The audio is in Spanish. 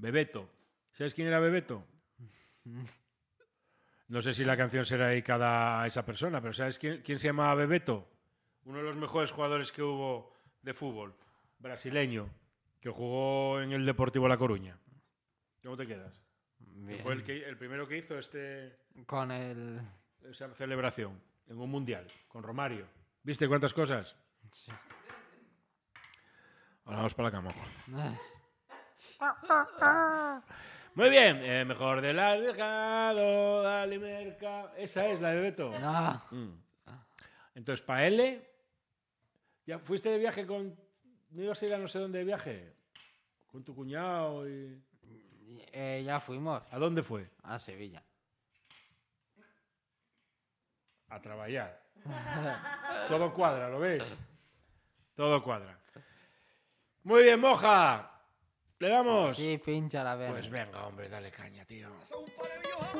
Bebeto. ¿Sabes quién era Bebeto? No sé si la canción será dedicada a esa persona, pero ¿sabes quién se llamaba Bebeto? Uno de los mejores jugadores que hubo de fútbol, brasileño, que jugó en el Deportivo La Coruña. ¿Cómo te quedas? Que fue el primero que hizo Con esa celebración en un mundial, con Romario. ¿Viste cuántas cosas? Sí. Ahora vamos para la cama. Muy bien, mejor de la dejado, dale merca. Esa es la de Beto. No. Entonces, para L, ¿ya fuiste de viaje con... ¿No ibas a ir a no sé dónde de viaje? Con tu cuñado y... Ya fuimos ¿A dónde fue? a Sevilla. A trabajar. Todo cuadra, ¿lo ves? Todo cuadra. Muy bien, Moja. ¿Le damos? Sí, pincha la vez. Pues venga, hombre, dale caña, tío.